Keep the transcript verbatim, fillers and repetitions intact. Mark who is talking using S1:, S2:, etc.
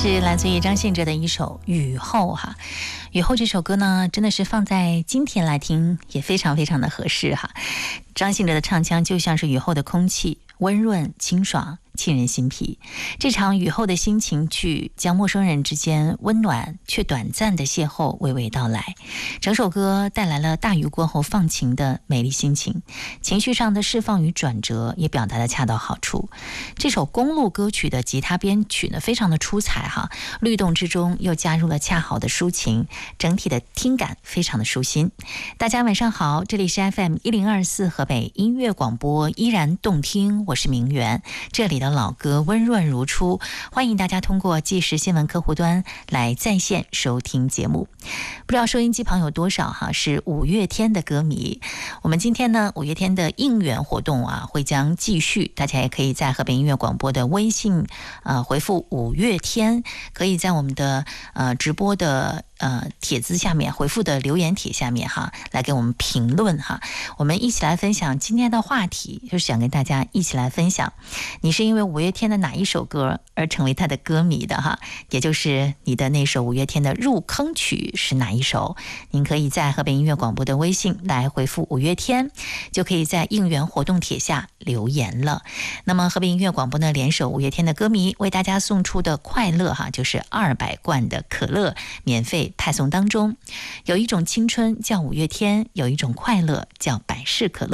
S1: 是来自于张信哲的一首《雨后》哈，《雨后》这首歌呢，真的是放在今天来听也非常非常的合适哈。张信哲的唱腔就像是雨后的空气，温润清爽，沁人心脾。这场雨后的心情剧，将陌生人之间温暖却短暂的邂逅娓娓道来。整首歌带来了大雨过后放晴的美丽心情，情绪上的释放与转折也表达的恰到好处。这首公路歌曲的吉他编曲呢，非常的出彩哈，律动之中又加入了恰好的抒情，整体的听感非常的舒心。大家晚上好，这里是 F M 一零二四河北音乐广播，依然动听，我是明媛，这里的老歌温润如初，欢迎大家通过即时新闻客户端来在线收听节目。不知道收音机旁有多少哈是五月天的歌迷，我们今天呢五月天的应援活动啊会将继续，大家也可以在河北音乐广播的微信呃回复五月天，可以在我们的呃直播的呃帖子下面回复的留言帖下面哈来给我们评论哈，我们一起来分享今天的话题，就是想跟大家一起来分享你是因为五月天的哪一首歌而成为他的歌迷的哈，也就是你的那首五月天的入坑曲是哪一首，您可以在河北音乐广播的微信来回复五月天，就可以在应援活动帖下留言了。那么河北音乐广播呢联手五月天的歌迷为大家送出的快乐哈，就是二百罐的可乐免费派送当中。有一种青春叫五月天，有一种快乐叫百事可乐。